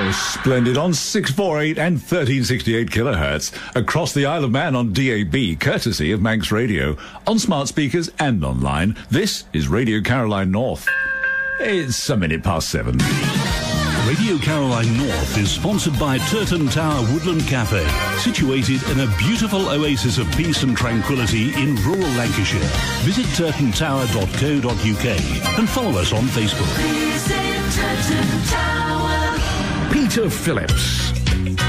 Oh, splendid. On 648 and 1368 kilohertz. Across the Isle of Man on DAB, courtesy of Manx Radio. On smart speakers and online, this is Radio Caroline North. It's a minute past 7. Radio Caroline North is sponsored by Turton Tower Woodland Cafe, situated in a beautiful oasis of peace and tranquility in rural Lancashire. Visit turtontower.co.uk and follow us on Facebook. Visit Turton Tower. Peter Phillips.